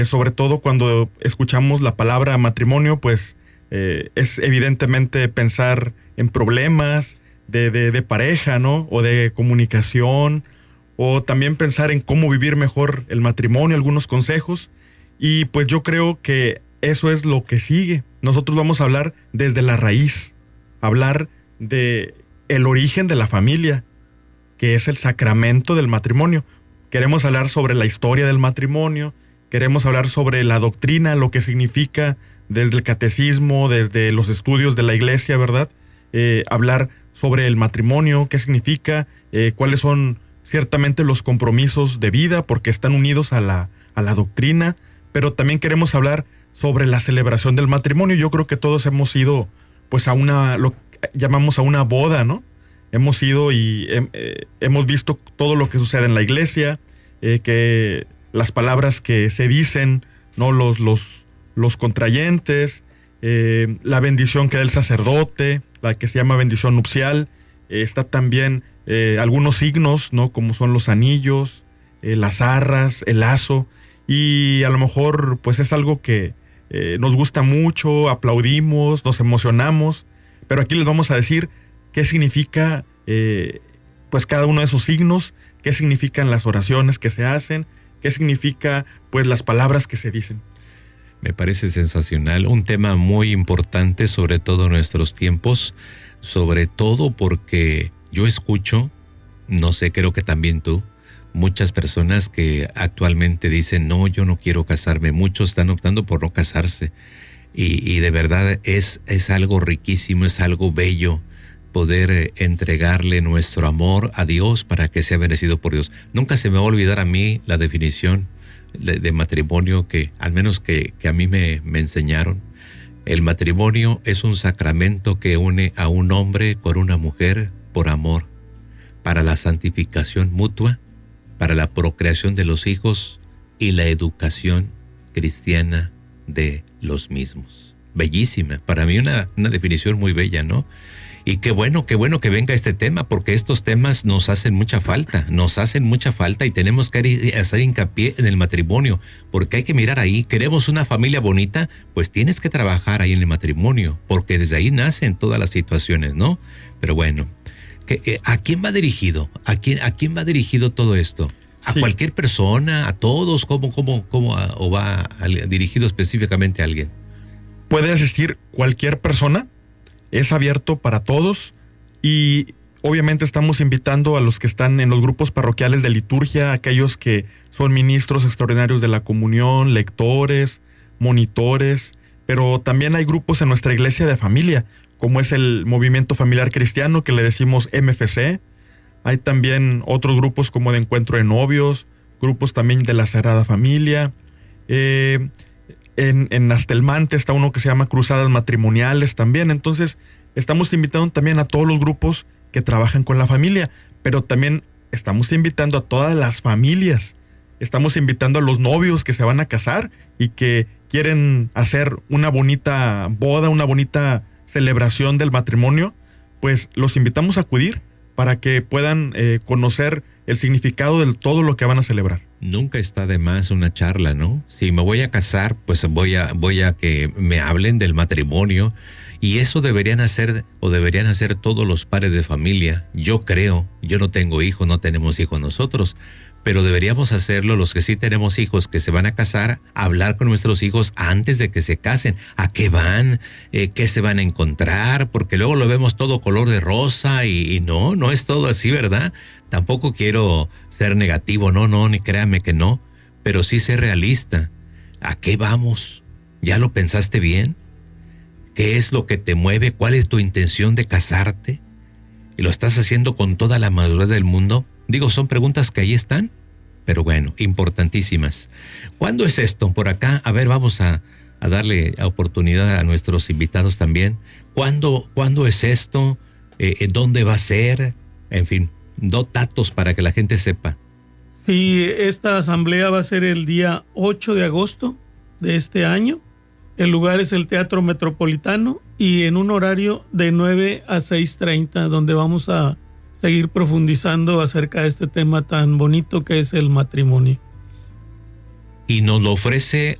Sobre todo cuando escuchamos la palabra matrimonio, pues es evidentemente pensar en problemas de pareja, ¿no? O de comunicación, o también pensar en cómo vivir mejor el matrimonio, algunos consejos. Y pues yo creo que eso es lo que sigue. Nosotros vamos a hablar desde la raíz, hablar de el origen de la familia, que es el sacramento del matrimonio. Queremos hablar sobre la historia del matrimonio, queremos hablar sobre la doctrina, lo que significa desde el catecismo, desde los estudios de la iglesia, ¿verdad? Hablar sobre el matrimonio, qué significa, cuáles son ciertamente los compromisos de vida, porque están unidos a la doctrina, pero también queremos hablar sobre la celebración del matrimonio. Yo creo que todos hemos ido pues a lo que llamamos a una boda, ¿no? Hemos ido y hemos visto todo lo que sucede en la iglesia, que las palabras que se dicen, ¿no? Los contrayentes, la bendición que da el sacerdote, la que se llama bendición nupcial, está también algunos signos, ¿no? Como son los anillos, las arras, el lazo, y a lo mejor pues es algo que nos gusta mucho, aplaudimos, nos emocionamos, pero aquí les vamos a decir qué significa pues cada uno de esos signos, qué significan las oraciones que se hacen, qué significa pues las palabras que se dicen. Me parece sensacional, un tema muy importante, sobre todo en nuestros tiempos, sobre todo porque yo escucho, no sé, creo que también tú, muchas personas que actualmente dicen, no, yo no quiero casarme, muchos están optando por no casarse, y de verdad es algo riquísimo, es algo bello, poder entregarle nuestro amor a Dios para que sea bendecido por Dios. Nunca se me va a olvidar a mí la definición de matrimonio que, al menos que a mí me enseñaron. El matrimonio es un sacramento que une a un hombre con una mujer por amor, para la santificación mutua, para la procreación de los hijos y la educación cristiana de los mismos. Bellísima, para mí una definición muy bella, ¿no? Y qué bueno que venga este tema, porque estos temas nos hacen mucha falta y tenemos que hacer hincapié en el matrimonio, porque hay que mirar ahí. Queremos una familia bonita, pues tienes que trabajar ahí en el matrimonio, porque desde ahí nacen todas las situaciones, ¿no? Pero bueno, ¿a quién va dirigido? ¿A quién va dirigido todo esto? ¿A cualquier persona? ¿A todos? ¿Cómo o va dirigido específicamente a alguien? Puede asistir cualquier persona. Es abierto para todos y obviamente estamos invitando a los que están en los grupos parroquiales de liturgia, aquellos que son ministros extraordinarios de la comunión, lectores, monitores, pero también hay grupos en nuestra iglesia de familia, como es el Movimiento Familiar Cristiano, que le decimos MFC. Hay también otros grupos como de Encuentro de Novios, grupos también de la Sagrada Familia. En Astelmante está uno que se llama Cruzadas Matrimoniales también. Entonces estamos invitando también a todos los grupos que trabajan con la familia, pero también estamos invitando a todas las familias. Estamos invitando a los novios que se van a casar y que quieren hacer una bonita boda, una bonita celebración del matrimonio. Pues los invitamos a acudir para que puedan conocer el significado de todo lo que van a celebrar. Nunca está de más una charla, ¿no? Si me voy a casar, pues voy a que me hablen del matrimonio, y eso deberían hacer todos los padres de familia. Yo creo, yo no tengo hijos, no tenemos hijos nosotros, pero deberíamos hacerlo los que sí tenemos hijos que se van a casar, hablar con nuestros hijos antes de que se casen. ¿A qué van? ¿Qué se van a encontrar? Porque luego lo vemos todo color de rosa y no es todo así, ¿verdad? Tampoco quiero ser negativo, no, ni créame que no, pero sí ser realista. ¿A qué vamos? ¿Ya lo pensaste bien? ¿Qué es lo que te mueve? ¿Cuál es tu intención de casarte? ¿Y lo estás haciendo con toda la madurez del mundo? Digo, son preguntas que ahí están, pero bueno, importantísimas. ¿Cuándo es esto? Por acá, a ver, vamos a darle oportunidad a nuestros invitados también. ¿Cuándo es esto? ¿Dónde va a ser? En fin, datos para que la gente sepa. Sí, esta asamblea va a ser el día 8 de agosto de este año. El lugar es el Teatro Metropolitano y en un horario de 9 a 6:30, donde vamos a seguir profundizando acerca de este tema tan bonito que es el matrimonio. y nos lo ofrece